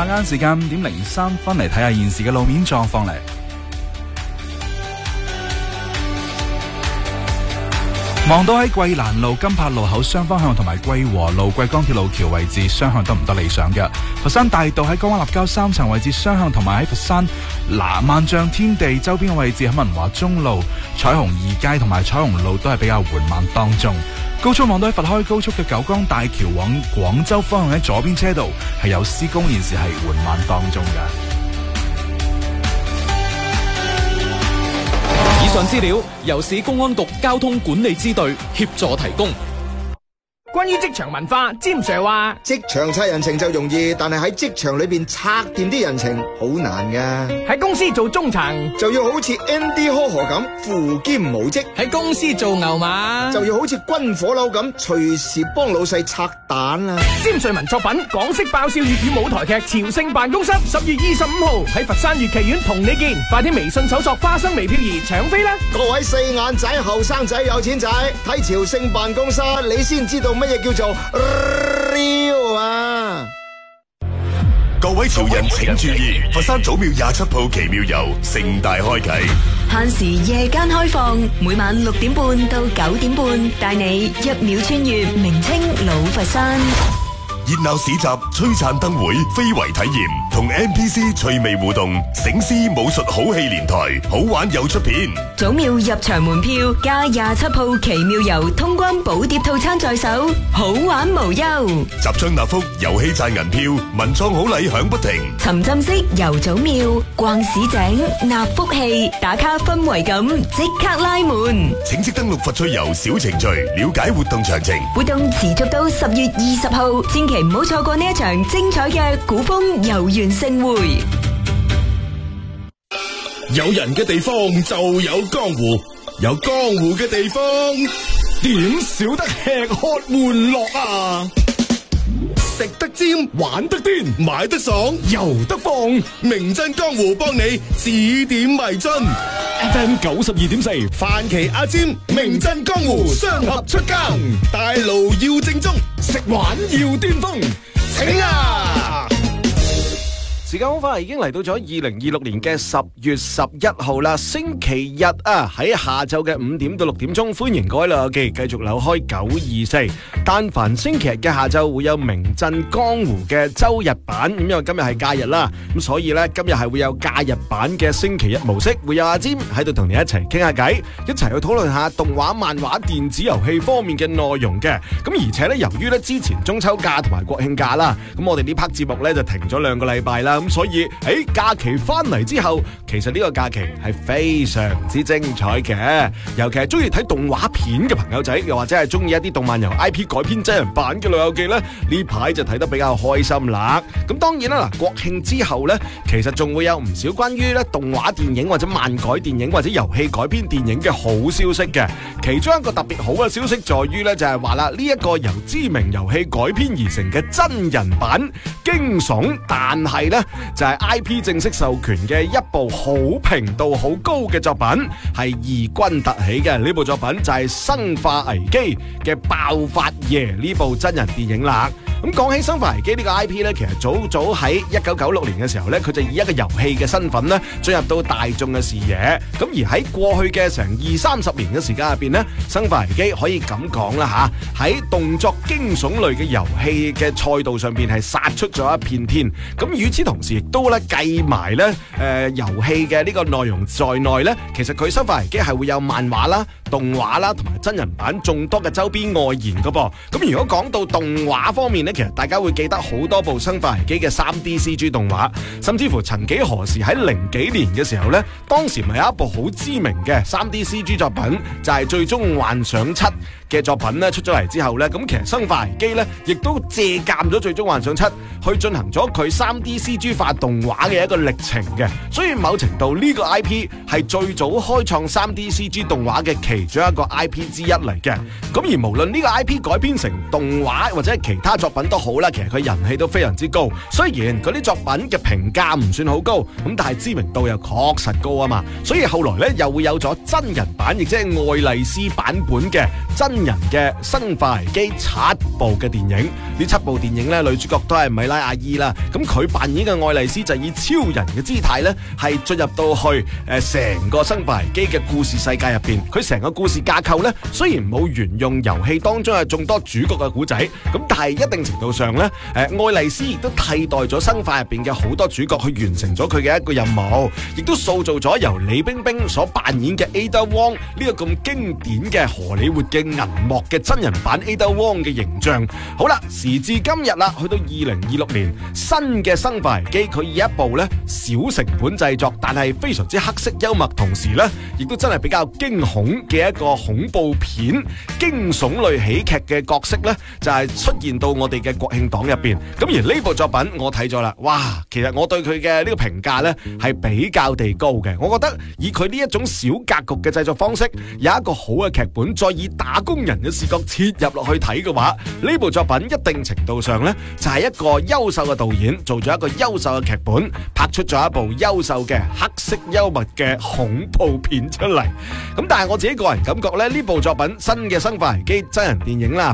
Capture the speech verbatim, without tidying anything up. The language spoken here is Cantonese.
下晏時間五點零三分嚟睇下現時嘅路面狀況嚟。望到喺桂蘭路、金柏路口雙方向同埋桂和路、桂江鐵路橋位置雙向都唔得理想嘅。佛山大道喺江灣立交三層位置雙向，同埋喺佛山嗱萬象天地周邊嘅位置喺文華中路、彩虹二街同埋彩虹路都係比較緩慢當中。高速望到喺佛開高速嘅九江大橋往廣州方向喺左邊車道係有施工，現時係緩慢當中嘅。 以上資料由市公安局交通管理支隊協助提供。 關於職場文化，詹 Sir 話： 職場拆人情就容易，但係喺職場裏邊拆掂啲人情好難噶。 喺公司做中層就要好似 Andy 呵呵咁扶兼無職， 喺公司做牛馬就要好似軍火佬咁隨時幫老細拆彈啦。 詹瑞文作品《港式爆笑粵語舞台劇朝聖辦公室》，十月二十五號喺佛山粵劇院同你見，快啲微信搜索花生微漂兒搶飛啦！ 各位四眼仔、後生仔、有錢仔，睇朝聖辦公室，你先知道乜嘢叫做 real 啊！ 各位潮人請注意，佛山祖廟廿七鋪奇妙遊盛大開啟， 限時夜間開放，每晚六點半到九點半，帶你一秒穿越明清老佛山。 熱鬧市集、璀璨燈會、非遺體驗同 N P C 趣味互動，醒獅武術好戲連台，好玩又出片。 祖廟入場門票加廿七鋪奇妙遊通關寶碟套餐在手，好玩無憂。 集章納福，遊戲賺銀票，文創好禮響不停。 沉浸式遊祖廟，逛市井，納福氣，打卡氛圍感，即刻拉門。 請即登錄佛趣遊小程序，了解活動詳情。 活動持續到十月二十號，千祈唔好錯過呢一場精彩嘅古風遊園盛會。 有人嘅地方就有江湖，有江湖嘅地方點少得吃喝玩樂啊！食得尖，玩得癲，買得爽，遊得放，名震江湖幫你指點迷津。F M 九十二點四，范奇阿尖，名震江湖，雙合出更，大路要正宗，食玩要巔峰，請啊！ 時間好快，已經嚟到咗二零二六年嘅十月十一號啦，星期日啊，喺下晝嘅五點到六點鐘，歡迎各位老友記繼續扭開九二四。但凡星期日嘅下晝會有名震江湖嘅周日版，咁因為今日係假日啦，咁所以呢，今日係會有假日版嘅星期日模式，會有阿尖喺度同你一齊傾下偈，一齊去討論下動畫、漫畫、電子遊戲方面嘅內容嘅。咁而且呢，由於呢之前中秋假同埋國慶假啦，咁我哋呢 part 節目呢就停咗兩個禮拜啦。咁所以喺假期翻嚟之後，其實呢個假期係非常之精彩嘅，尤其係中意睇動畫片嘅朋友仔，又或者係中意一啲動漫由 I P 改編真人版嘅老友記呢，呢排就睇得比較開心啦。咁當然啦，嗱，國慶之後呢，其實仲會有唔少關於咧動畫電影或者漫改電影或者遊戲改編電影嘅好消息嘅。其中一個特別好嘅消息在於呢，就係話啦，呢一個由知名遊戲改編而成嘅真人版驚悚，但係呢，就係 I P 正式授權嘅一部好評度好高嘅作品，係異軍突起嘅。呢部作品就係《生化危機》嘅爆發夜呢部真人電影啦。咁講起《生化危機》呢個 I P 呢，其實早早喺一九九六年嘅時候呢，佢就以一個遊戲嘅身份呢進入到大眾嘅視野。咁而喺過去嘅成二三十年嘅時間入邊呢，《生化危機》可以咁講啦吓，喺動作驚悚類嘅遊戲嘅賽道上邊係殺出咗一片天。咁與此同時，亦都咧計埋咧誒遊戲嘅呢個內容在內咧，其實佢《生化危機》係會有漫畫啦、動畫啦同埋真人版眾多嘅周邊外延噶噃。咁如果講到動畫方面咧，其實大家會記得好多部《生化危機》嘅三 D C G 動畫，甚至乎曾幾何時喺零幾年嘅時候咧，當時咪有一部好知名嘅三 D C G 作品，就係《最終幻想七》嘅作品咧出咗嚟之後咧，咁其實《生化危機》咧亦都借鑑咗《最終幻想七》去進行咗佢三 D C G 化動畫嘅一個歷程嘅，所以某程度呢個 I P 係最早開創三 D C G 動畫嘅其其中一個 I P 之一嚟嘅。咁而無論呢個 I P 改編成動畫或者係其他作品都好啦，其實佢人氣都非常之高。雖然嗰啲作品嘅評價唔算好高，咁但係知名度又確實高啊嘛。所以後來咧又會有咗真人版，亦即係愛麗絲版本嘅真人嘅生化危機七部嘅電影。呢七部電影咧，女主角都係米拉阿姨啦。咁佢扮演嘅愛麗絲就以超人嘅姿態咧，係進入到去誒成個生化危機嘅故事世界入邊。佢成個故事架構咧，雖然冇沿用遊戲當中嘅眾多主角嘅古仔，咁但係一定程度上咧，誒愛麗絲亦都替代咗生化入邊嘅好多主角去完成咗佢嘅一個任務，亦都塑造咗由李冰冰所扮演嘅 Ada Wong 呢個咁經典嘅荷里活嘅銀幕嘅真人版 Ada Wong 嘅形象。好啦，時至今日啦，去到二零二六年，新嘅生化危機佢以一部咧小成本製作，但係非常之黑色幽默，同時咧亦都真係比較驚恐嘅一個恐怖片、驚悚類喜劇嘅角色咧，就係出現到我哋嘅國慶檔入邊。咁而呢部作品我睇咗啦，哇！其實我對佢嘅呢個評價咧係比較地高嘅。我覺得以佢呢一種小格局嘅製作方式，有一個好嘅劇本，再以打工人嘅視角切入落去睇嘅話，呢部作品一定程度上咧就係一個優秀嘅導演做咗一個優秀嘅劇本，拍出咗一部優秀嘅黑色幽默嘅恐怖片出嚟。咁但係我自己個人感覺咧，呢部作品新嘅生化危機真人電影啦，